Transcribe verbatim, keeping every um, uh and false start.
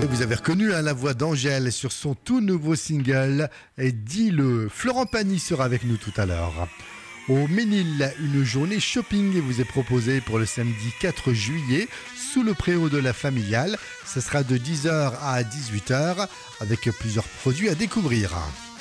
Vous avez reconnu hein, la voix d'Angèle sur son tout nouveau single et Dis-le. Florent Pagny sera avec nous tout à l'heure. Au Ménil, une journée shopping vous est proposée pour le samedi quatre juillet sous le préau de la Familiale. Ce sera de dix heures à dix-huit heures avec plusieurs produits à découvrir.